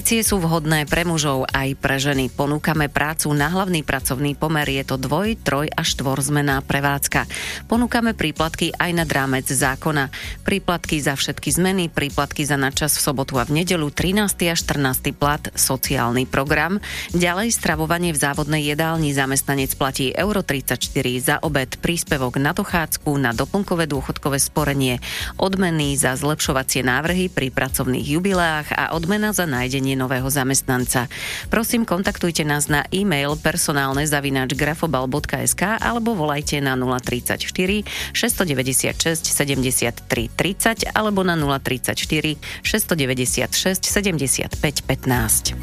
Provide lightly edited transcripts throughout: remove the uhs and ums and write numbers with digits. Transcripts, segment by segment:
Pozície sú vhodné pre mužov aj pre ženy. Ponúkame prácu na hlavný pracovný pomer. Je to 2-, 3- a 4-zmenná prevádzka. Ponúkame príplatky aj nad rámec zákona. Príplatky za všetky zmeny, príplatky za nadčas v sobotu a v nedeľu, 13. a 14. plat, sociálny program. Ďalej stravovanie v závodnej jedálni, zamestnanec platí €34 za obed, príspevok na dochádzku, na doplnkové dôchodkové sporenie, odmeny za zlepšovacie návrhy pri pracovných jubileách a odmena za nájdenie nového zamestnanca. Prosím, kontaktujte nás na e-mail personálne@grafobal.sk alebo volajte na 034 696 73 30 alebo na 034 696 75 15.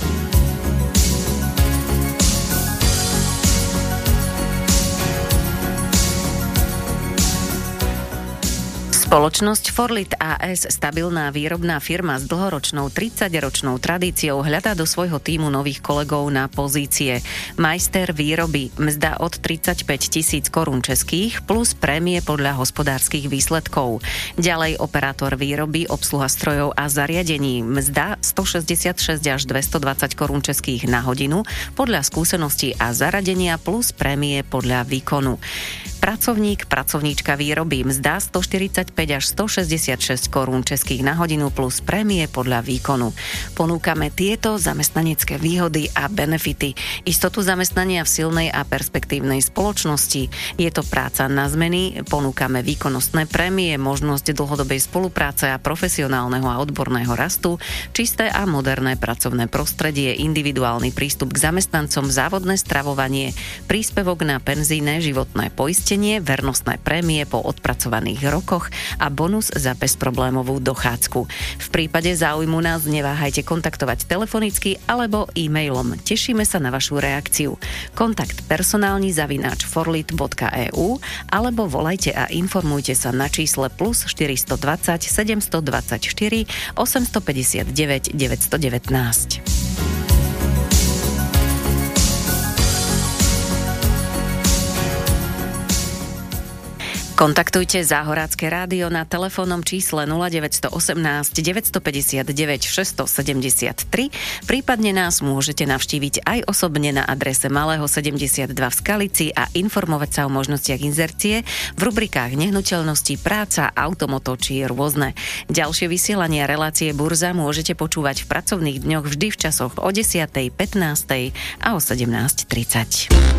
Spoločnosť Forlit AS, stabilná výrobná firma s dlhoročnou 30-ročnou tradíciou, hľadá do svojho tímu nových kolegov na pozície majster výroby, mzda od 35 000 korún českých plus prémie podľa hospodárskych výsledkov. Ďalej operátor výroby, obsluha strojov a zariadení, mzda 166 až 220 korún českých na hodinu podľa skúseností a zaradenia plus prémie podľa výkonu. Pracovník, pracovníčka výroby, mzda 145 až 166 korún českých na hodinu plus prémie podľa výkonu. Ponúkame tieto zamestnanecké výhody a benefity. Istotu zamestnania v silnej a perspektívnej spoločnosti. Je to práca na zmeny, ponúkame výkonnostné prémie, možnosť dlhodobej spolupráce a profesionálneho a odborného rastu, čisté a moderné pracovné prostredie, individuálny prístup k zamestnancom, závodné stravovanie, príspevok na penzijné životné poistenie, vernostné prémie po odpracovaných rokoch a bonus za bezproblémovú dochádzku. V prípade záujmu nás neváhajte kontaktovať telefonicky alebo e-mailom. Tešíme sa na vašu reakciu. Kontakt personálny@forlit.eu alebo volajte a informujte sa na čísle plus 420 724 859 919. Kontaktujte Záhorácké rádio na telefónnom čísle 0918 959 673, prípadne nás môžete navštíviť aj osobne na adrese Malého 72 v Skalici a informovať sa o možnostiach inzercie v rubrikách nehnuteľnosti, práca, automoto či rôzne. Ďalšie vysielania relácie Burza môžete počúvať v pracovných dňoch vždy v časoch o 10., 15. a o 17:30.